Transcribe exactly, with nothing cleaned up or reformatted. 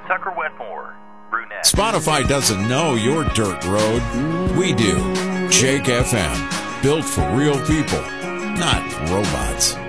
Tucker Wetmore, brunette. Spotify doesn't know your dirt road. We do. Jake F M. Built for real people, not robots.